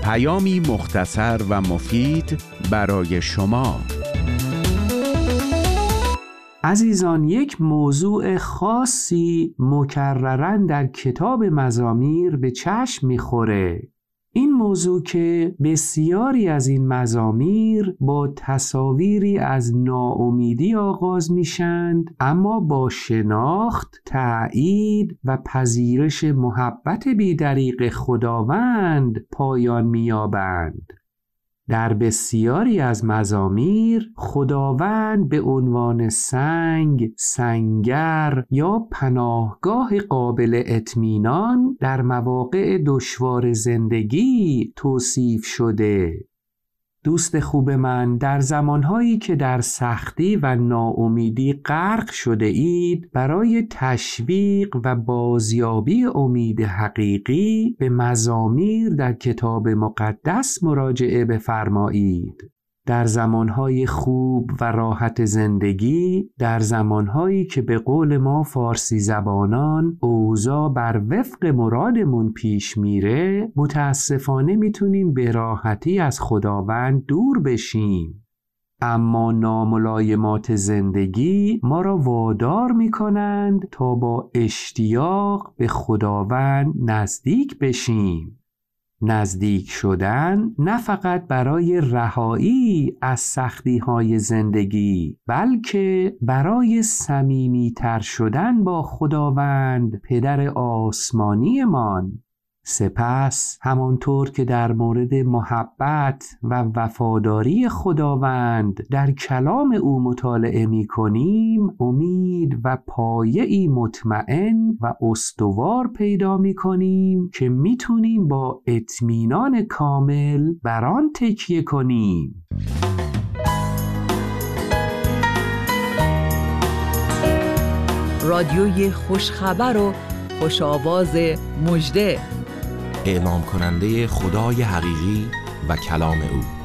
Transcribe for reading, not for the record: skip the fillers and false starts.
پیامی مختصر و مفید برای شما. عزیزان، یک موضوع خاصی مکرراً در کتاب مزامیر به چشم می‌خوره. این موضوع که بسیاری از این مزامیر با تصاویری از ناامیدی آغاز میشند، اما با شناخت، تأیید و پذیرش محبت بی‌دریغ خداوند پایان می‌یابند. در بسیاری از مزامیر خداوند به عنوان سنگ، سنگر یا پناهگاه قابل اطمینان در مواقع دشوار زندگی توصیف شده. دوست خوب من، در زمانهایی که در سختی و ناامیدی غرق شده اید، برای تشویق و بازیابی امید حقیقی به مزامیر در کتاب مقدس مراجعه بفرمایید. در زمانهای خوب و راحت زندگی، در زمانهایی که به قول ما فارسی زبانان اوضاع بر وفق مرادمون پیش میره، متاسفانه میتونیم به راحتی از خداوند دور بشیم. اما ناملایمات زندگی ما را وادار میکنند تا با اشتیاق به خداوند نزدیک بشیم. نزدیک شدن نه فقط برای رهایی از سختی‌های زندگی، بلکه برای صمیمی‌تر شدن با خداوند پدر آسمانی مان. سپس همانطور که در مورد محبت و وفاداری خداوند در کلام او مطالعه می کنیم، امید و پایه‌ای مطمئن و استوار پیدا می کنیم که می تونیم با اطمینان کامل بر آن تکیه کنیم. رادیوی خوشخبر و خوش آواز مژده، اعلام کننده خدای حقیقی و کلام او.